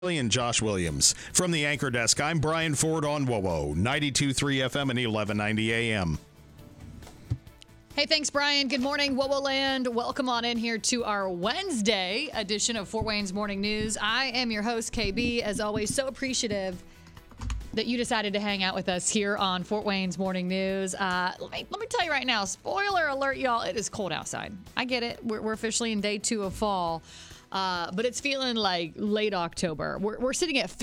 And Josh Williams. From the Anchor Desk, I'm Brian Ford on WOWO, 92.3 FM and 1190 AM. Hey, thanks, Brian. Good morning, WOWO Land. Welcome on in here to our Wednesday edition of Fort Wayne's Morning News. I am your host, KB. As always, so appreciative that you decided to hang out with us here on Fort Wayne's Morning News. Let me tell you right now, spoiler alert, y'all, it is cold outside. I get it. We're officially in day 2 of fall. But it's feeling like late October. We're sitting at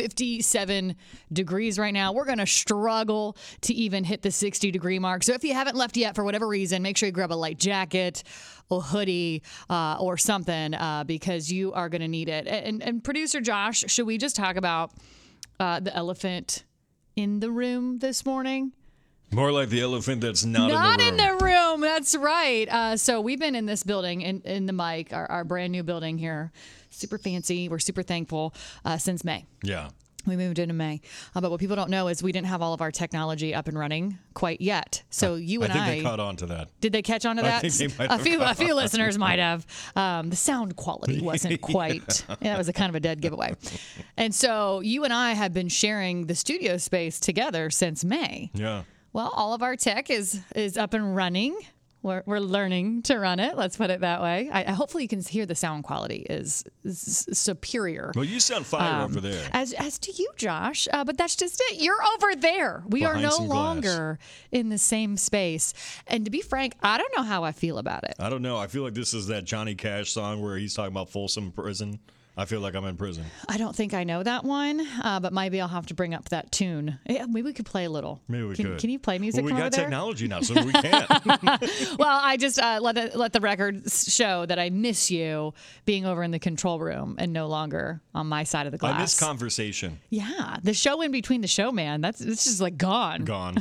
57 degrees right now. We're going to struggle to even hit the 60-degree mark. So if you haven't left yet for whatever reason, make sure you grab a light jacket, a hoodie, or something because you are going to need it. And producer Josh, should we just talk about the elephant in the room this morning? More like the elephant that's not in the room. That's right. So we've been in this building, in the mic, our brand new building here. Super fancy. We're super thankful since May. Yeah. We moved into May. But what people don't know is we didn't have all of our technology up and running quite yet. So you and I think they caught on to that. Did they catch on to that? I think they might have a few listeners might have. The sound quality wasn't quite. That was a kind of a dead giveaway. And so you and I have been sharing the studio space together since May. Yeah. Well, all of our tech is up and running. We're learning to run it. Let's put it that way. Hopefully you can hear the sound quality is superior. Well, you sound fire over there. As do you, Josh. But that's just it. You're over there. We Behind are no some longer in the same space. And to be frank, I don't know how I feel about it. I don't know. I feel like this is that Johnny Cash song where he's talking about Folsom Prison. I feel like I'm in prison. I don't think I know that one, but maybe I'll have to bring up that tune. Yeah, maybe we could play a little. Maybe we could. Can you play music Well, we from got over there? technology now, so we can. Well, I just let the record show that I miss you being over in the control room and no longer on my side of the glass. I miss conversation. Yeah, the show in between the show, man. It's just like gone. Gone.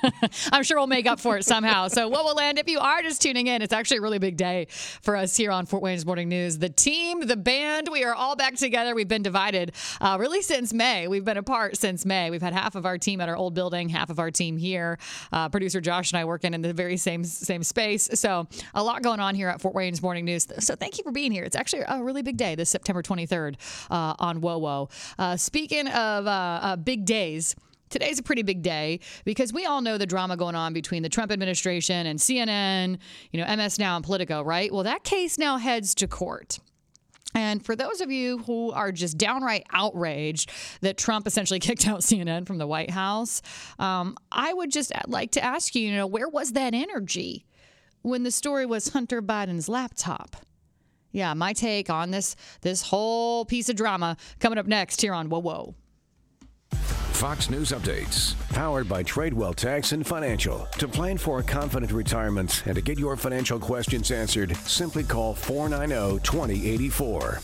I'm sure we'll make up for it somehow. So what will land if you are just tuning in? It's actually a really big day for us here on Fort Wayne's Morning News. The team, the band, we are all back together. We've been divided really since May. We've been apart since May. We've had half of our team at our old building, half of our team here. Producer Josh and I working in the very same space. So a lot going on here at Fort Wayne's Morning News. So thank you for being here. It's actually a really big day, this September 23rd on WOWO. Speaking of big days, today's a pretty big day because we all know the drama going on between the Trump administration and CNN, MS Now and Politico, right? Well, that case now heads to court. And for those of you who are just downright outraged that Trump essentially kicked out CNN from the White House, I would just like to ask you, where was that energy when the story was Hunter Biden's laptop? Yeah, my take on this whole piece of drama coming up next here on WOWO. Fox News Updates, powered by Tradewell Tax and Financial. To plan for a confident retirement and to get your financial questions answered, simply call 490-2084.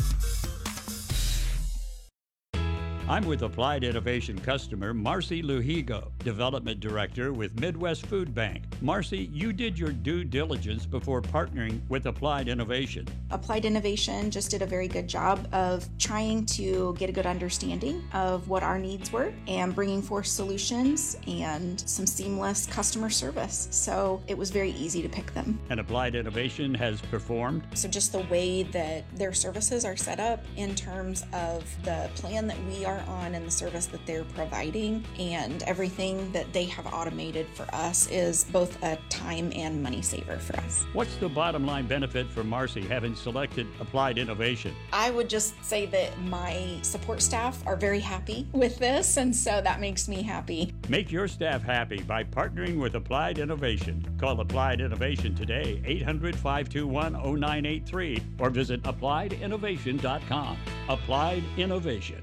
I'm with Applied Innovation customer Marcy Luhigo, Development Director with Midwest Food Bank. Marcy, you did your due diligence before partnering with Applied Innovation. Applied Innovation just did a very good job of trying to get a good understanding of what our needs were and bringing forth solutions and some seamless customer service. So it was very easy to pick them. And Applied Innovation has performed. So just the way that their services are set up in terms of the plan that we are on and the service that they're providing and everything that they have automated for us is both a time and money saver for us. What's the bottom line benefit for Marcy having selected Applied Innovation? I would just say that my support staff are very happy with this, and so that makes me happy. Make your staff happy by partnering with Applied Innovation. Call Applied Innovation today, 800-521-0983, or visit appliedinnovation.com. Applied Innovation.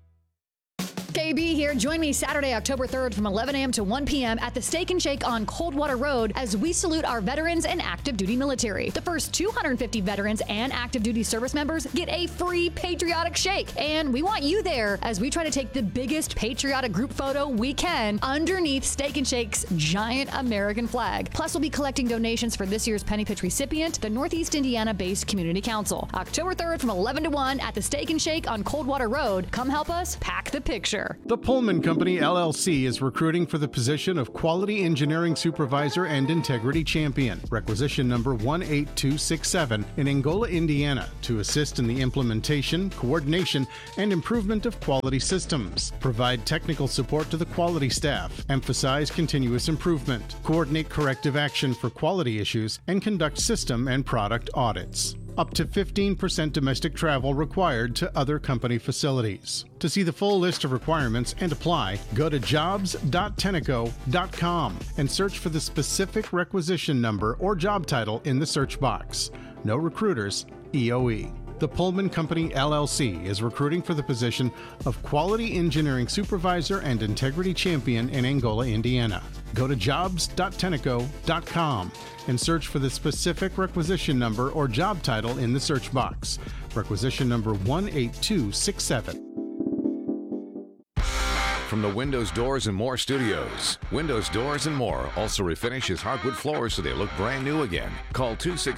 KB here. Join me Saturday, October 3rd from 11 a.m. to 1 p.m. at the Steak and Shake on Coldwater Road as we salute our veterans and active duty military. The first 250 veterans and active duty service members get a free patriotic shake. And we want you there as we try to take the biggest patriotic group photo we can underneath Steak and Shake's giant American flag. Plus, we'll be collecting donations for this year's Penny Pitch recipient, the Northeast Indiana-based Community Council. October 3rd from 11 to 1 at the Steak and Shake on Coldwater Road. Come help us pack the picture. The Pullman Company, LLC, is recruiting for the position of Quality Engineering Supervisor and Integrity Champion, requisition number 18267, in Angola, Indiana, to assist in the implementation, coordination, and improvement of quality systems, provide technical support to the quality staff, emphasize continuous improvement, coordinate corrective action for quality issues, and conduct system and product audits. Up to 15% domestic travel required to other company facilities. To see the full list of requirements and apply, go to jobs.tenneco.com and search for the specific requisition number or job title in the search box. No recruiters, EOE. The Pullman Company, LLC, is recruiting for the position of Quality Engineering Supervisor and Integrity Champion in Angola, Indiana. Go to jobs.tenneco.com and search for the specific requisition number or job title in the search box. Requisition number 18267. From the Windows Doors and More Studios, Windows Doors and More also refinishes hardwood floors so they look brand new again. Call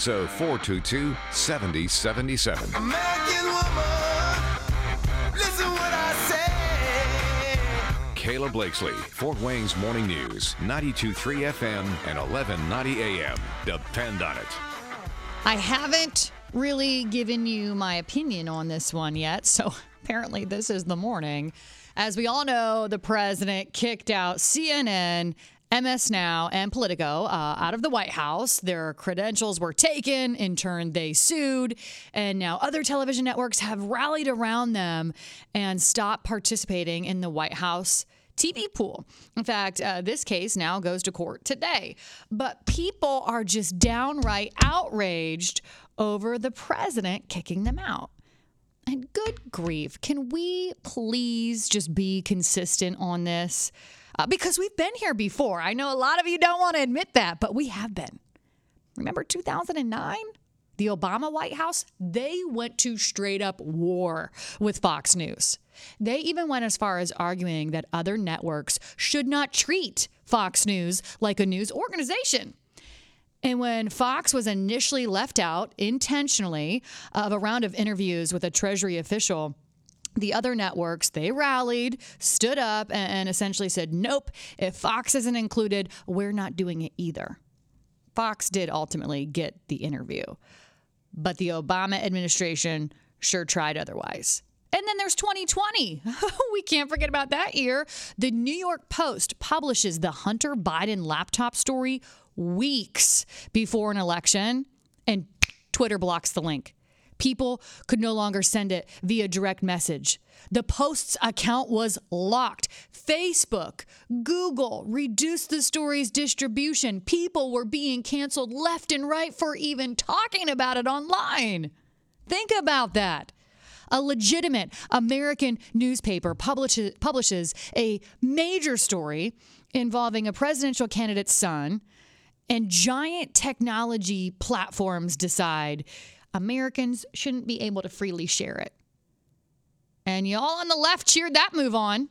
260-422-7077. American woman, listen what I say. Kayla Blakesley, Fort Wayne's Morning News, 92.3 FM and 1190 AM. Depend on it. I haven't really given you my opinion on this one yet, so apparently this is the morning. As we all know, the president kicked out CNN, MS Now, and Politico out of the White House. Their credentials were taken. In turn, they sued. And now other television networks have rallied around them and stopped participating in the White House TV pool. In fact, this case now goes to court today. But people are just downright outraged over the president kicking them out. And good grief, can we please just be consistent on this? Because we've been here before. I know a lot of you don't want to admit that, but we have been. Remember 2009? The Obama White House? They went to straight up war with Fox News. They even went as far as arguing that other networks should not treat Fox News like a news organization. And when Fox was initially left out intentionally of a round of interviews with a Treasury official, the other networks, they rallied, stood up, and essentially said, nope, if Fox isn't included, we're not doing it either. Fox did ultimately get the interview, but the Obama administration sure tried otherwise. And then there's 2020. We can't forget about that year. The New York Post publishes the Hunter Biden laptop story weeks before an election, and Twitter blocks the link. People could no longer send it via direct message. The Post's account was locked. Facebook, Google reduced the story's distribution. People were being canceled left and right for even talking about it online. Think about that. A legitimate American newspaper publishes a major story involving a presidential candidate's son, and giant technology platforms decide Americans shouldn't be able to freely share it. And y'all on the left cheered that move on.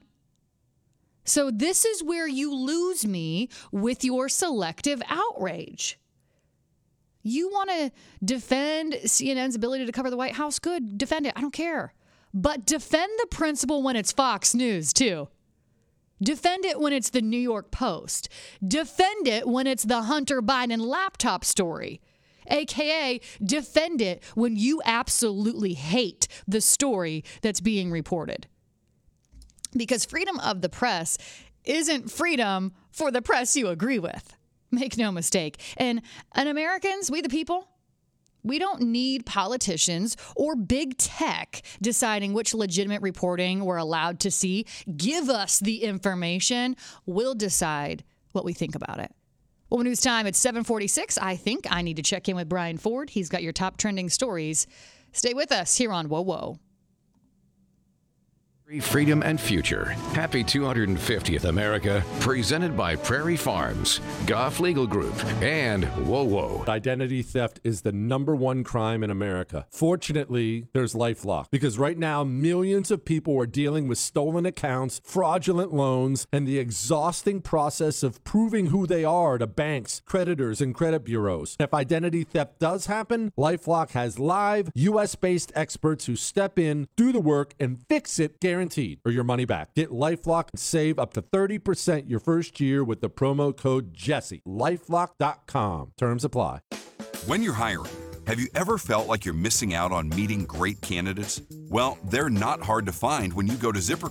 So this is where you lose me with your selective outrage. You want to defend CNN's ability to cover the White House? Good, defend it. I don't care. But defend the principle when it's Fox News, too. Defend it when it's the New York Post. Defend it when it's the Hunter Biden laptop story. AKA, defend it when you absolutely hate the story that's being reported. Because freedom of the press isn't freedom for the press you agree with. Make no mistake. And Americans, we the people, we don't need politicians or big tech deciding which legitimate reporting we're allowed to see. Give us the information. We'll decide what we think about it. Well, when it's time, it's 7:46. I think I need to check in with Brian Ford. He's got your top trending stories. Stay with us here on Whoa Whoa. Freedom and Future. Happy 250th America. Presented by Prairie Farms, Goff Legal Group, and Whoa Whoa. Identity theft is the #1 crime in America. Fortunately, there's LifeLock, because right now millions of people are dealing with stolen accounts, fraudulent loans, and the exhausting process of proving who they are to banks, creditors, and credit bureaus. If identity theft does happen, LifeLock has live, U.S.-based experts who step in, do the work, and fix it, guaranteed guaranteed, or your money back. Get LifeLock and save up to 30% your first year with the promo code Jesse. LifeLock.com. Terms apply. When you're hiring, have you ever felt like you're missing out on meeting great candidates? Well, they're not hard to find when you go to ZipRecruiter.